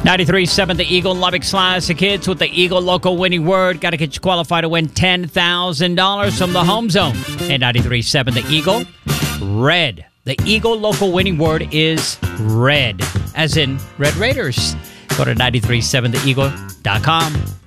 93.7 The Eagle, Lubbock Classic Hits with the Eagle local winning word. Got to get you qualified to win $10,000 from the Home Zone. And 93.7 The Eagle, red. The Eagle local winning word is red, as in Red Raiders. Go to 93.7theeagle.com.